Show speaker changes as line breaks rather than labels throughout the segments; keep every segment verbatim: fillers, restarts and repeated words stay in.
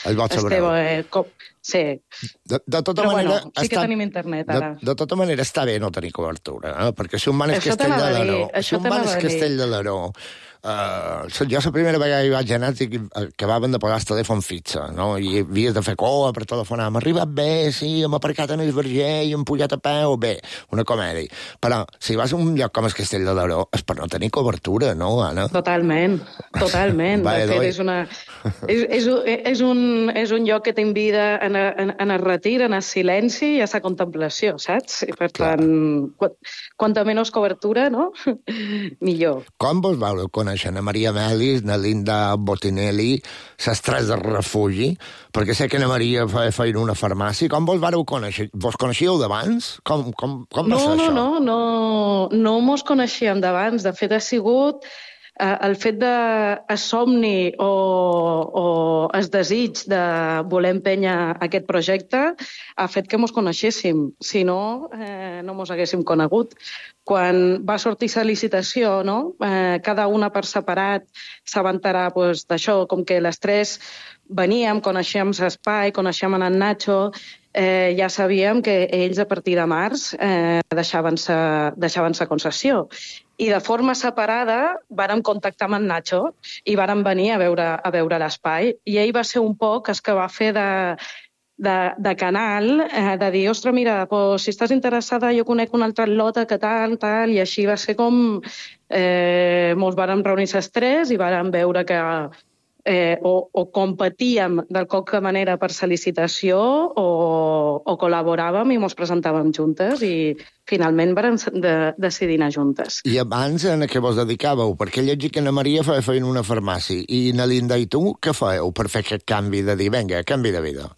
El vostre
Esteu,
breu.
eh, com... Sí.
De, de tota
Però
manera...
bueno, sí que
està...
tenim internet,
de,
ara.
de tota manera està bé no tenir cobertura, eh? Perquè si un van és
Això
Castell de
t'anava a dir,
l'Aró, si
això
un van
t'anava
és
a dir.
Castell de l'Aró, Uh, jo la primera vegada hi vaig anar que acabaven de pagar el telèfon fixe, no? I havies de fer coa per telefonar. M'ha arribat bé, sí, hem aparcat en el Verger i hem pujat a peu, bé, una comèdia. Però si vas a un lloc com el Castell de l'Aró és per no tenir cobertura, no, Anna?
Totalment, totalment.
Va,
de fet, és, una, és, és, és, un, és un lloc que t'invida a, a, a el retir, a el silenci i a la contemplació, saps? I per
Clar.
tant, qu quanta menys cobertura, no? Millor.
Com vos vau conèixer na Maria Melis, na Linda Bottinelli, les tres del refugi? Perquè sé que na Maria feia, feia una farmàcia. Com vos vareu conèixer? Vos coneixíeu d'abans? Com, com, com va
no,
ser
no,
això?
No, no, no, no mos coneixíem d'abans. De fet, ha sigut eh, el fet de el somni o, o el desig de voler empènyer aquest projecte ha fet que mos coneixéssim. Si no, eh, no mos haguéssim conegut. Quan va sortir la licitació, no? eh, cada una per separat s'avantarà pues, d'això, com que les tres veníem, coneixíem l'espai, coneixíem en Nacho, eh, ja sabíem que ells a partir de març eh, deixaven-se deixaven concessió. I de forma separada vàrem contactar amb en Nacho i vàrem venir a veure, a veure l'espai. I ell va ser un poc el que va fer de... De, de canal, eh, de dir, ostres, mira, pues, si estàs interessada, jo conec una altra lota que tal, tal, i així va ser com... Eh, mos vàrem reunir les tres i vàrem veure que eh, o, o competíem de qualque manera per la licitació o, o col·laboràvem i mos presentàvem juntes i finalment vàrem de, decidir anar juntes.
I abans en què vos dedicàveu? Perquè llegir que na Maria feia, feia una farmàcia i na Linda i tu què fèieu per fer aquest canvi de dir, vinga, canvi de vida?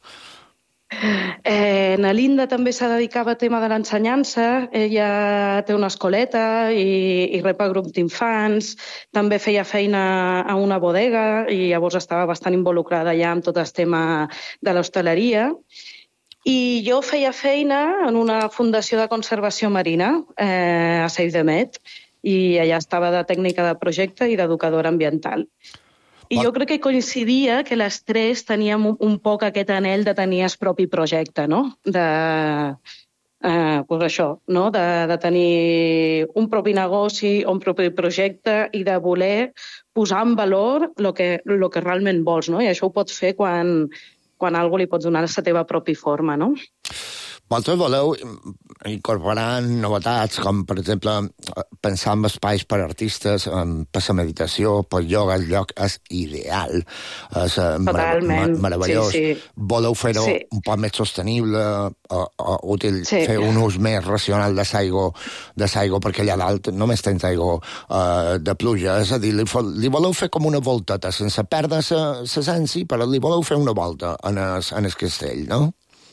Eh, na Linda també s'ha dedicat al tema de l'ensenyança, ella té una escoleta i, i rep a grup d'infants, també feia feina a una bodega i llavors estava bastant involucrada ja amb tot el tema de l'hostaleria. I jo feia feina en una fundació de conservació marina, eh, a Save the Med, i allà estava de tècnica de projecte i d'educadora ambiental. I jo crec que coincidia que les tres teníem un, un poc aquest anhel de tenir el propi projecte, no? De, eh, pues això, no? De, de tenir un propi negoci, un propi projecte i de voler posar en valor el que, lo que realment vols, no? I això ho pots fer quan, quan algú li pots donar la teva pròpia forma, no?
Vosaltres voleu incorporar novetats, com, per exemple, pensar en espais per artistes, per la meditació, per ioga, el lloc és ideal, és
Totalment.
mar meravellós.
Sí, sí.
Voleu fer-ho
sí.
un poc més sostenible, o, o útil,
sí.
fer un ús més racional de l'aigua, de l'aigua, perquè allà dalt només tens aigua uh, de pluja, és a dir, li, li voleu fer com una volteta, sense perdre l'essència, però li voleu fer una volta en el, en el castell, no?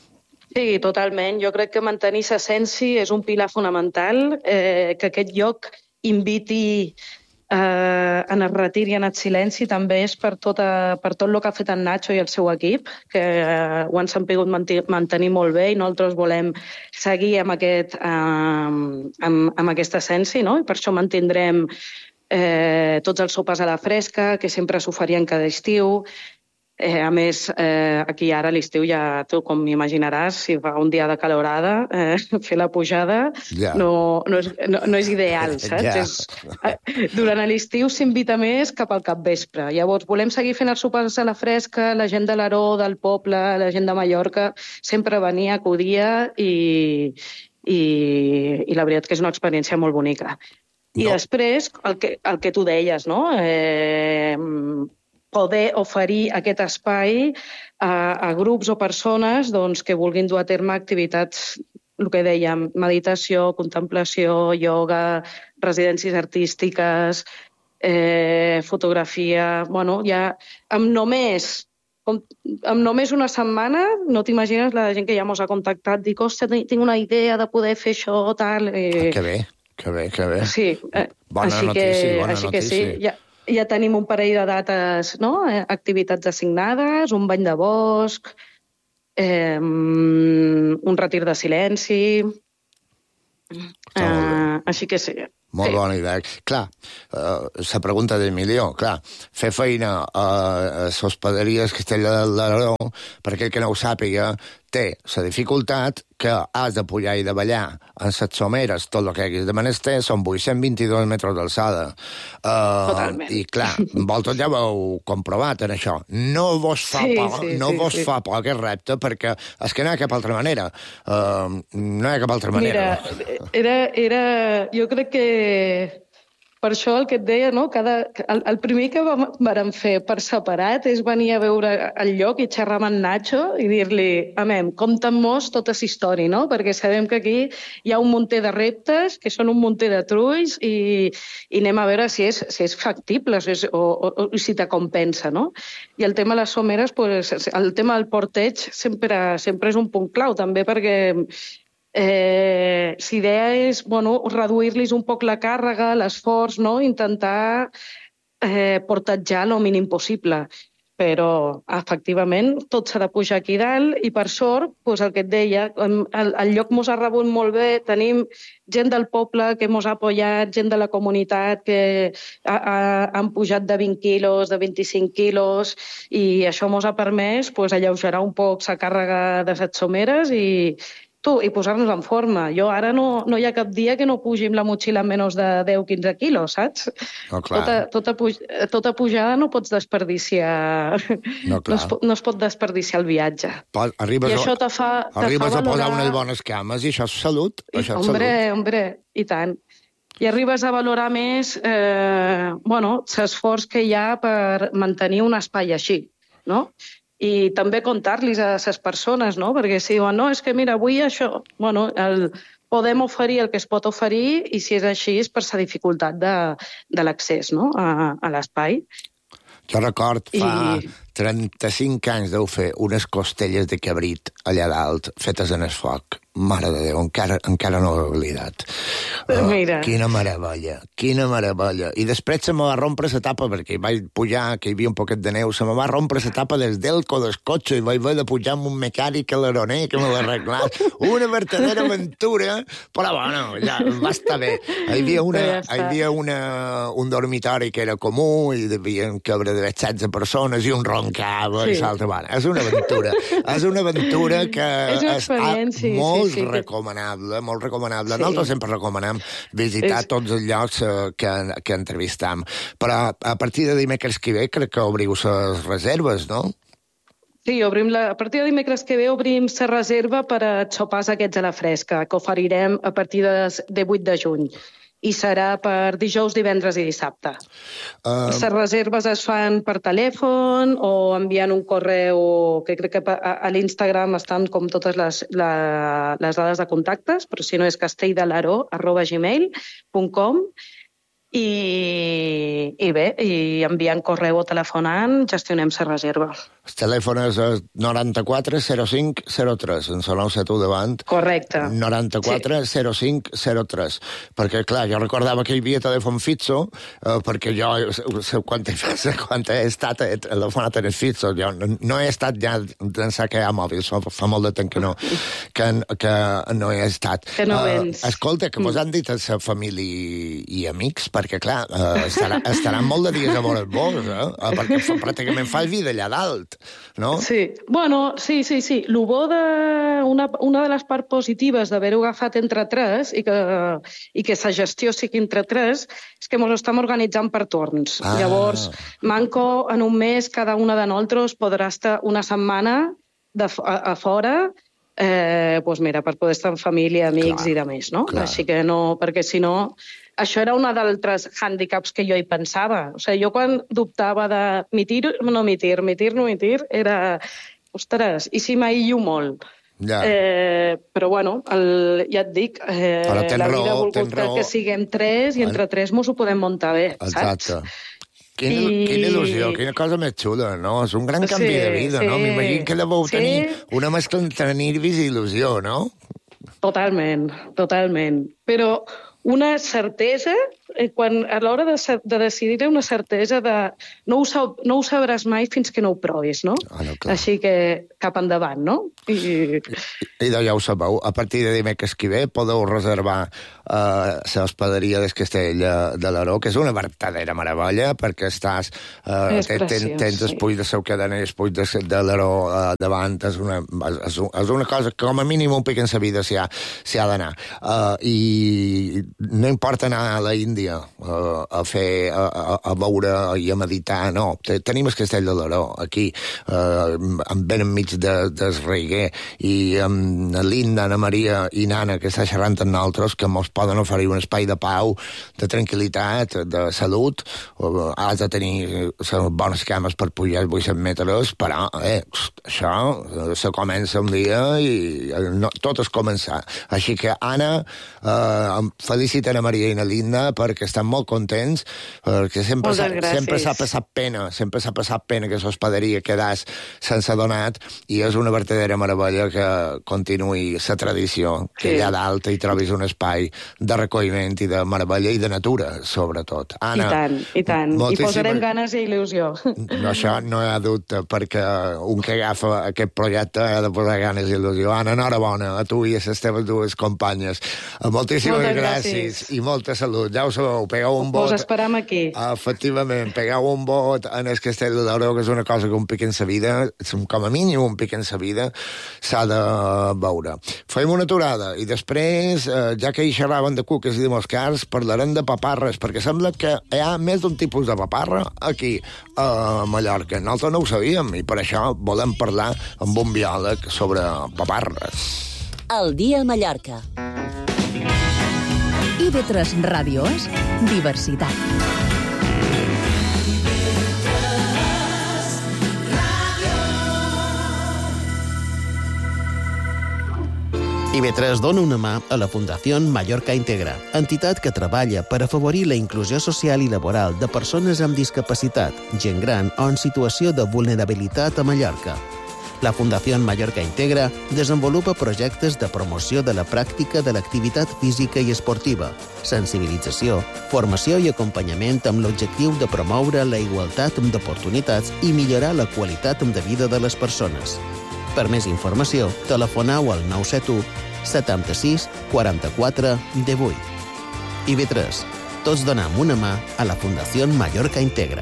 Sí, totalment. Jo crec que mantenir l'essència és un pilar fonamental, eh, que aquest lloc inviti eh, en el retir i en el silenci també és per, tota, per tot el que ha fet en Nacho i el seu equip, que eh, ho han sabut mantenir molt bé i nosaltres volem seguir amb, aquest, eh, amb, amb aquesta essència, no? I per això mantindrem eh, tots els sopars a la fresca, que sempre s'oferien cada estiu. Eh, a més, eh, aquí ara a l'estiu ja, tu com m'imaginaràs, si fa un dia de calorada, eh, fer la pujada
ja.
no, no, és, no, no és ideal, saps?
Ja.
És, eh, durant l'estiu s'invita més cap al capvespre. Llavors, volem seguir fent els sopars a la fresca, la gent de l'Aró, del poble, la gent de Mallorca, sempre venia, acudia i, i, i la veritat que és una experiència molt bonica. I no. després, el que, el que tu deies, no? Eh, poder oferir aquest espai a, a grups o persones doncs, que vulguin dur a terme activitats, el que dèiem, meditació, contemplació, ioga, residències artístiques, eh, fotografia... Bueno, ja amb només, com, amb només una setmana no t'imagines la gent que ja mos ha contactat, dic, hòstia, tinc una idea de poder fer això, tal... Eh...
Ah, que bé, que bé, que bé.
Sí, eh,
bona
així
notícia,
que,
bona
així
notícia.
que sí, ja... Ja tenim un parell de dates, no? Activitats assignades, un bany de bosc, eh, un retir de silenci... Eh, així que sí,
Molt sí. bona idea. Clar, uh, la pregunta del milió, clar, fer feina a, a l'hospederia Castella del Daró, per aquell que no ho sàpiga, té la dificultat que has de pujar i de ballar en les someres, tot el que haguis de menester, són vuit-cents vint-i-dos metres d'alçada. Uh,
Totalment.
I clar, vosaltres ja ho heu comprovat en això. No vos fa
sí,
por,
sí,
no
sí,
vos
sí.
fa por aquest repte, perquè és que no hi ha cap altra manera. Uh, no hi ha cap altra manera.
Mira, era, era... Jo crec que... Per això el que et deia, no? Cada, el, el primer que vam, vam fer per separat és venir a veure el lloc i xerrar amb en Nacho i dir-li, amem, compta'm-mos tota la història, no? Perquè sabem que aquí hi ha un munter de reptes, que són un munter de trulls, i, i anem a veure si és, si és factible si és, o, o, o si te compensa, no? I el tema de les someres, pues, el tema del porteig sempre, sempre és un punt clau, també perquè Eh, l'idea és bueno, reduir-los un poc la càrrega, l'esforç, no? Intentar eh, portatjar el mínim possible. Però, efectivament, tot s'ha de pujar aquí dalt i, per sort, doncs el que et deia, el, el lloc mos ha rebut molt bé, tenim gent del poble que mos ha apoyat, gent de la comunitat que ha, ha, han pujat de vint quilos, de vint-i-cinc quilos, i això mos ha permès pues, alleugerar un poc la càrrega de les someres i tu, i posar-nos en forma. Jo ara no, no hi ha cap dia que no pugi amb la motxilla amb menys de deu a quinze quilos, saps?
No, clar.
Tota, tota, puj tota pujada no pots desperdiciar...
No,
no, es, no es pot desperdiciar el viatge.
Pot, arribes
I això
a,
te fa, te
arribes
fa
a posar
valorar...
unes bones cames i això és salut.
I,
això és
hombre,
salut.
hombre, i tant. I arribes a valorar més eh, bueno, l'esforç que hi ha per mantenir un espai així, no? I també contar-los a les persones, no? Perquè si diuen, no, és que mira, avui això... Bueno, el, podem oferir el que es pot oferir i si és així és per la dificultat de, de l'accés, no? a, a l'espai.
Jo record, fa
I...
trenta-cinc anys deu fer unes costelles de cabrit allà dalt, fetes en el foc. Mare de Déu, encara, encara no ho he oblidat. Uh,
Mira.
Quina meravella, quina meravella. I després se me va rompre la tapa, perquè vaig pujar, que hi havia un poquet de neu, se me va rompre la tapa des delco del cotxe i vaig haver de pujar amb un mecànic a l'aroner que me l'ha arreglat. Una verdadera aventura, però bueno, ja va estar bé. Hi havia, una,
ja
hi havia una, un dormitori que era comú i devien cabre de setze persones i un roncava sí. i l'altre. Bueno, és una aventura. És una aventura que
és una
és molt
sí, sí,
recomanable, molt recomanable.
Sí.
Nosaltres sempre recomanem visitar és... tots els llocs eh, que, que entrevistam. Però a partir de dimecres que ve crec que obriu les reserves, no?
Sí, obrim la... a partir de dimecres que ve obrim la reserva per a sopars aquests a la fresca, que oferirem a partir de, de vuit de juny. I serà per dijous, divendres i dissabte. Uh... Les reserves es fan per telèfon o enviant un correu, que crec que a, a l'Instagram estan com totes les, la, les dades de contactes, però si no és castelldelaró arroba gmail punt com i, i bé, i enviant correu o telefonant gestionem la reserva.
El telèfon és noranta-quatre zero cinc zero tres, en sonau set u davant.
Correcte.
noranta-quatre zero cinc zero tres. Perquè, clar, jo recordava que hi havia telèfon fixo, eh, perquè jo, quan he, quan he estat, he telefonat en el fixo, jo no, no he estat ja d'ençà que hi ha mòbils, fa molt de temps que no, que, que no he estat.
Que no vens.
Uh, escolta, que vos han dit a la família i amics, perquè, clar, uh, estarà, estaran molt de dies a veure's vos, eh? perquè fa, pràcticament fas vida allà dalt. No?
Sí, bueno, sí, sí, sí. Lo bo de... Una, una de les parts positives d'haver-ho agafat entre tres i que, i que la gestió sigui entre tres és que ens estem organitzant per torns. Ah. Llavors, manco en un mes cada una de nosaltres podrà estar una setmana de, a, a fora eh, pues mira, per poder estar en família, amics clar, i de més, no? Clar. Així que no, perquè si no... Això era una d'altres hàndicaps que jo hi pensava. O sigui, jo quan dubtava de mitir, no mitir, mitir, no mitir, era, ostres, i si m'aïllo molt?
Ja.
Eh, però, bueno, el, ja et dic, eh, la vida raó, ha volgut que, que siguem tres i entre tres mos ho podem muntar bé,
exacte.
Saps?
Quina, I... quina il·lusió, quina cosa més xula, no? És un gran canvi sí, de vida, sí. no? M'imagino que deveu sí. tenir una mescla entre nervis i il·lusió, no?
Totalment, totalment. Però una certesa quan a l'hora de, de decidir una certesa de no ho, sab, no ho sabràs mai fins que no ho provis, no?
Ah, no,
així que cap endavant, no? I...
I ja ho sabeu, a partir de dimecres que ve podeu reservar uh, l'hospederia del Castell de l'Aró, que és una vertadera meravella, perquè estàs... Uh,
és preciós,
ten, tens el
sí.
puig de Seu Cadener, el puig de, de l'Aró uh, davant, és una, és, és una cosa que com a mínim un pic en sa vida s'hi ha, s'hi ha d'anar. Uh, I no importa anar a la Índia uh, a fer, a, a, a veure i a meditar, no. Tenim el Castell de l'Aró aquí, uh, ben enmig de, del Reguer, i amb l'Inna, Anna Maria i Nana, que està xerrant amb nosaltres, que mos poden oferir un espai de pau, de tranquil·litat, de salut. Has de tenir bones cames per pujar vuit-cents metres, però eh, això se comença un dia i no, tot és començar. Així que, Anna, eh, felicita Anna Maria i l'Inna perquè estan molt contents, perquè sempre s'ha, sempre s'ha passat pena, sempre s'ha passat pena que l'hospederia quedàs sense donat, i és una vertadera meravella que continuï la tradició, que sí. Allà dalt hi trobis un espai de recolliment i de meravella i de natura, sobretot. Anna,
I tant, i tant. Moltíssima... I posarem ganes i il·lusió.
No, això no hi ha dubte, perquè un que agafa aquest projecte ha de posar ganes i il·lusió. Anna, enhorabona a tu i a les teves dues companyes. Moltíssimes
Moltes
gràcies. gràcies i molta salut. Ja ho sabeu, pegueu un vot.
Us esperam aquí.
Efectivament, pegueu un vot en el Castell de l'Aró, que és una cosa que un pic en sa vida, com a mínim un pic en sa vida, s'ha de veure. Fem una aturada i després, eh, ja que hi xerraven de cuques i de moscars, parlarem de paparres, perquè sembla que hi ha més d'un tipus de paparra aquí a Mallorca. Nosaltres no ho sabíem i per això volem parlar amb un biòleg sobre paparres.
El dia a Mallorca.
I ve tres Ràdio és diversitat.
I B tres dona una mà a la Fundació Mallorca Integra, entitat que treballa per afavorir la inclusió social i laboral de persones amb discapacitat, gent gran o en situació de vulnerabilitat a Mallorca. La Fundació Mallorca Integra desenvolupa projectes de promoció de la pràctica de l'activitat física i esportiva, sensibilització, formació i acompanyament amb l'objectiu de promoure la igualtat d'oportunitats i millorar la qualitat de vida de les persones. Per més informació, telefoneu al nou set u setanta-sis quaranta-quatre divuit. I B tres. Tots donem una mà a la Fundació Mallorca Integra.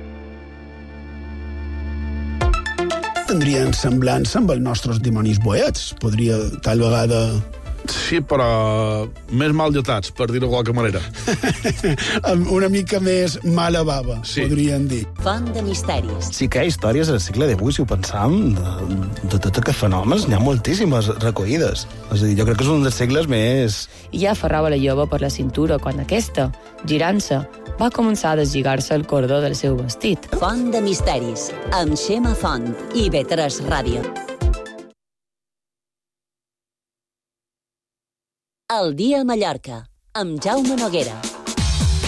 Tindrien semblança amb els nostres dimonis boets. Podria, tal vegada...
Sí, però més mal dotats, per dir-ho de qualque manera.
Una mica més mala bava, sí. Podríem dir.
Font de misteris.
Sí que hi ha històries al segle divuit, si ho pensam, de, de tots aquests fenòmens. N'hi ha moltíssimes recollides. És a dir, jo crec que és un dels segles més...
I ja aferrava la jove per la cintura quan aquesta, girant-se, va començar a deslligar-se el cordó del seu vestit.
Font de misteris, amb Xema Font i B tres Ràdio. El dia a Mallorca, amb Jaume Noguera.